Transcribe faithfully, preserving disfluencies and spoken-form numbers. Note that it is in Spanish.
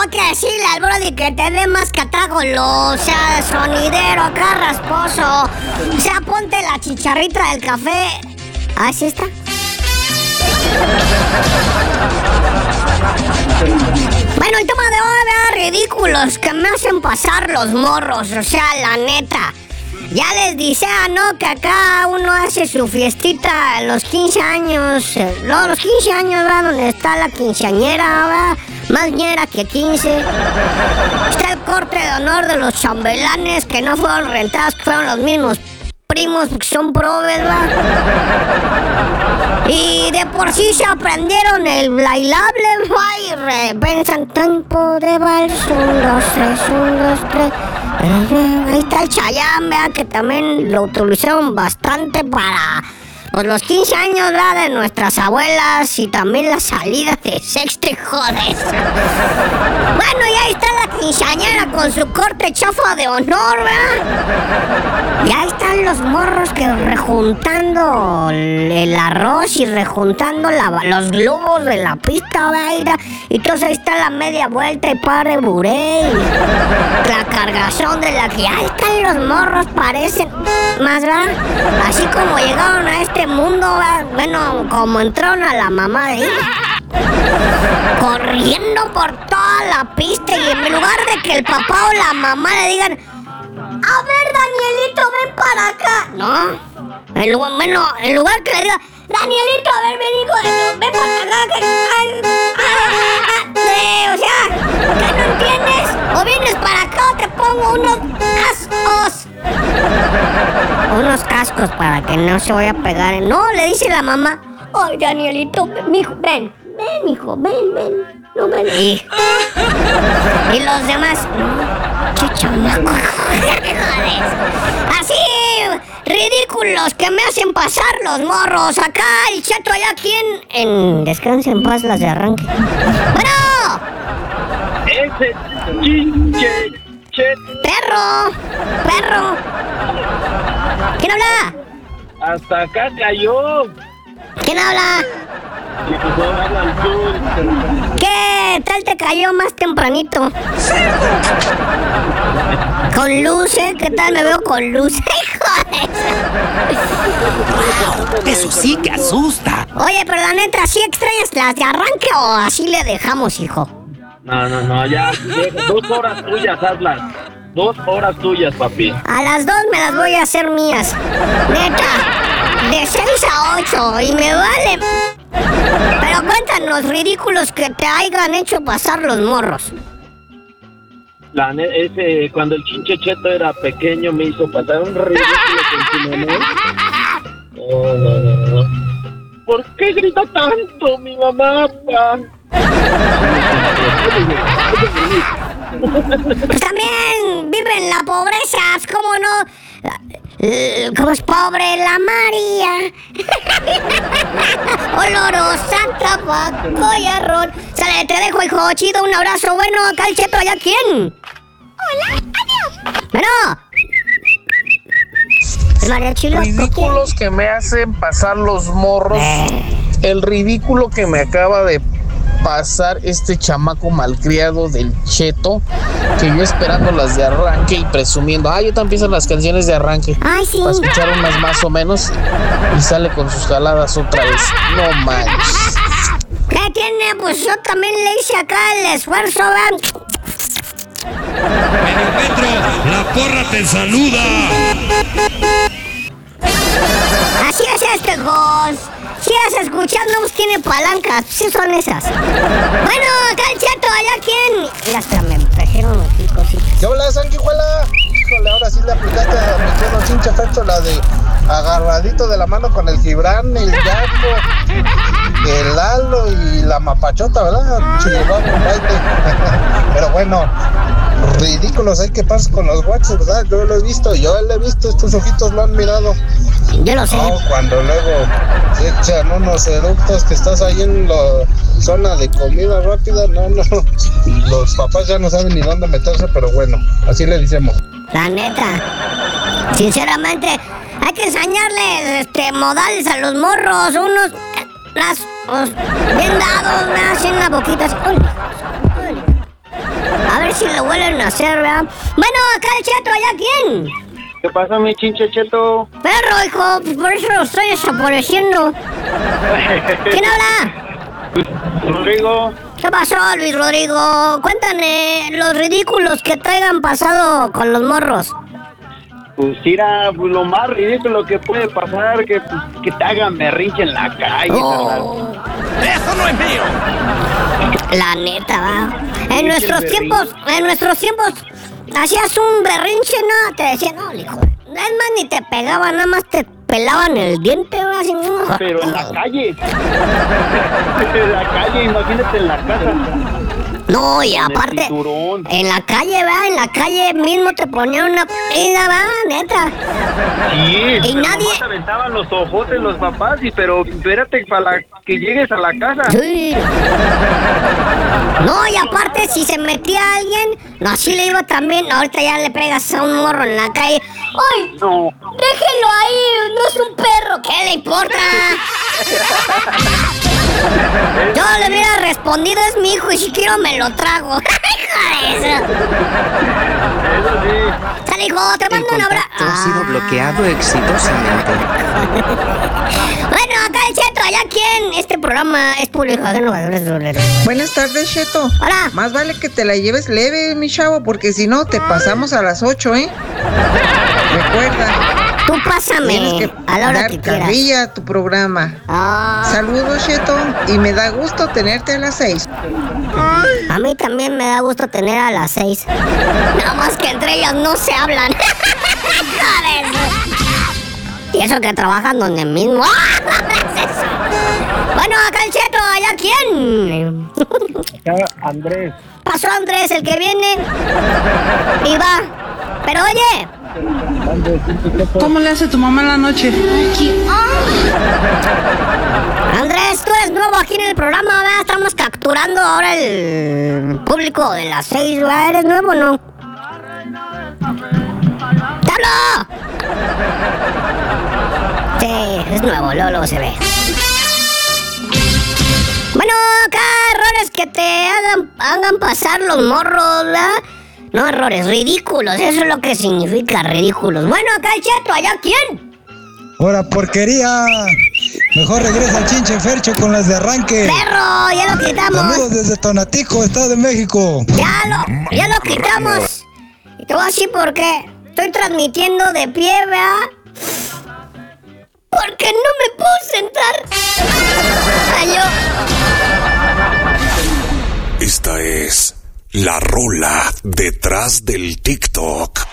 tengo que decirle al brody que te dé más catágolo, o sea, sonidero, acá rasposo. O sea, ponte la chicharrita del café. Así está. Bueno, el tema de hoy, ¿verdad? Ridículos que me hacen pasar los morros, o sea, la neta. Ya les dice, ah, no, que acá uno hace su fiestita a los quince años. Eh, no, los quince años, ¿verdad? Donde está la quinceañera, ¿verdad? Más ñera que quince. Está el corte de honor de los chambelanes que no fueron rentados, que fueron los mismos primos, que son probes, ¿verdad? Y de por sí se aprendieron el bailable, ¿verdad? Y pensan, tiempo de vals, un, dos, tres, un, dos, tres. Ahí está el Chayanne, ¿verdad? Que también lo utilizaron bastante para pues, los quince años, ¿verdad? De nuestras abuelas y también la salida de sexto y jodes. Bueno, y ahí está la quinceañera con su corte chafa de honor, ¿verdad? Y ahí están los morros que rejuntando el arroz y rejuntando la, los globos de la pista, ¿verdad? Y entonces ahí está la media vuelta y padre buré. La cargazón de la que ahí están los morros, parecen más, ¿verdad? Así como llegaron a este mundo, ¿verdad? Bueno, como entraron a la mamá de ella. Corriendo por toda la pista y en lugar de que el papá o la mamá le digan, a ver, Danielito, ven para acá. No, en lugar, bueno, en lugar que le diga, Danielito, a ver, ven, hijo, ven para acá. Que, ay, ay, ay, o sea, ¿qué no entiendes? O vienes para acá o te pongo unos cascos. Unos cascos para que no se vaya a pegar. No, le dice la mamá, ay, Danielito, ven, mijo, ven, ven, hijo, ven, ven. No ven. Y, y los demás, qué chamaco. Así, ridículos que me hacen pasar los morros. Acá el Cheto, allá quien en descanse en paz las de arranque. ¡Bueno! Ese chinche Cheto. ¡Perro! ¡Perro! ¿Quién habla? Hasta acá cayó. ¿Quién habla? ¿Qué tal te cayó más tempranito? Con luz, ¿eh? ¿Qué tal me veo con luz? ¡Hijo de eso! Eso sí que asusta. Oye, pero la neta, ¿sí extrañas las de arranque o así le dejamos, hijo? No, no, no, ya. Dos horas tuyas, hazlas. Dos horas tuyas, papi. A las dos me las voy a hacer mías. Neta, de seis a ocho y me vale. Pero cuéntanos, ridículos que te hayan hecho pasar los morros. La ne- ese, cuando el chinche Cheto era pequeño me hizo pasar un ridículo con su mamá. No, no, no, no. ¿Por qué grita tanto mi mamá, pa? Pues también vive en la pobreza, ¿cómo no? ¿Cómo es pobre la María? Olorosa, tabaco y arroz. Sale, te dejo, hijo chido, un abrazo. Bueno, acá el Cheto, ¿allá quién? Hola, adiós. Bueno. María Chilo, ridículos que me hacen pasar los morros. El ridículo que me acaba de pasar este chamaco malcriado del Cheto, que yo esperando las de arranque y presumiendo, ah, yo también empiezan las canciones de arranque. Ay, sí. Para escuchar unas más o menos y sale con sus jaladas otra vez. No manches. ¿Qué tiene? Pues yo también le hice acá el esfuerzo, ¿verdad? Medio metro, la porra te saluda. Así es este gol. Si has escuchado, no tiene palancas. Sí son esas. Bueno, acá el Cheto, allá quién. Mira, hasta me trajeron aquí cositas. ¿Qué hola, sanguijuela? Híjole, ahora sí le aplicaste a mi querido chinche efecto la de agarradito de la mano con el Gibran, el Yaco, el Lalo y la Mapachota, ¿verdad? Chilibabo, baile. Pero bueno, ridículos hay que pasar con los guachos, ¿verdad? Yo lo he visto, yo lo he visto, estos ojitos lo han mirado. Yo lo sé. No, cuando luego se echan unos eructos que estás ahí en la zona de comida rápida, no, no, los papás ya no saben ni dónde meterse, pero bueno, así le decimos. La neta, sinceramente, hay que enseñarles este, modales a los morros, unos, las, los, bien dados, me hacen las boquitas. Uy, uy. ver si lo vuelven a hacer, ¿verdad? Bueno, acá el Cheto, ¿allá quién? ¿Qué pasa, mi chinche cheto? Perro, hijo, por eso lo estoy desapareciendo. ¿Quién habla? Rodrigo. ¿Qué pasó, Luis Rodrigo? Cuéntame los ridículos que te hayan pasado con los morros. Pues mira, pues, lo más ridículo que puede pasar que, pues, que te hagan berrinche en la calle, Oh. ¡Eso no es mío! La neta, va. En nuestros tiempos, en nuestros tiempos, hacías un berrinche, ¿no? Te decían, no, hijo. Es más, ni te pegaban, nada más te pelaban el diente, ¿no? Así, ¿no? Pero en la calle. En la calle, imagínate en la casa. No, y En el aparte, cinturón. en la calle, va, en la calle mismo te ponían una pedida, va, neta. Sí, Y pero nadie- nomás te aventaban los ojotes los papás, y pero espérate para la- que llegues a la casa. Sí. No, y aparte, si se metía alguien, no, así le iba también. Ahorita ya le pegas a un morro en la calle. ¡Ay! No. ¡Déjenlo ahí! ¡No es un perro! ¿Qué le importa? Yo le hubiera respondido, es mi hijo y si quiero me lo trago. ¡Hijo de eso! Eso sí. Sale, hijo, te El mando un abrazo. contacto ha sido bloqueado exitosamente. Bueno, acá el Cheto, allá quién. Este programa es público ajeno. Buenas tardes, Cheto. Hola. Más vale que te la lleves leve, mi chavo, porque si no, te pasamos a las ocho, ¿eh? Recuerda, Tú tienes pásame que a la hora dar que quieras. carrilla a tu programa. Ah, Saludos, Cheto, y me da gusto tenerte a las seis. a mí también me da gusto tener a las seis. Nada más que entre ellos no se hablan. Joder. Y eso que trabajan donde mismo. Bueno, acá el Cheto, allá quién. Andrés. Pasó Andrés, el que viene y va. Pero oye, ¿Cómo le hace tu mamá en la noche? Andrés, tú eres nuevo aquí en el programa, ¿verdad? Estamos capturando ahora el público de las seis, ¿verdad? ¿Eres nuevo o no? ¡Te hablo! Sí, es nuevo, luego, luego se ve. Bueno, acá errores que te hagan, hagan pasar los morros, ¿verdad? No errores, ridículos, eso es lo que significa ridículos. Bueno, acá el Cheto, allá quién. ¡Hora porquería! Mejor regresa al chinche Fercho con las de arranque. Perro, ya lo quitamos. Saludos desde Tonatico, Estado de México. Ya lo, ya lo quitamos. Y te voy a decir por qué. Estoy transmitiendo de pie, ¿verdad? Porque no me puedo sentar. Ay, yo. Esta es la rola detrás del TikTok.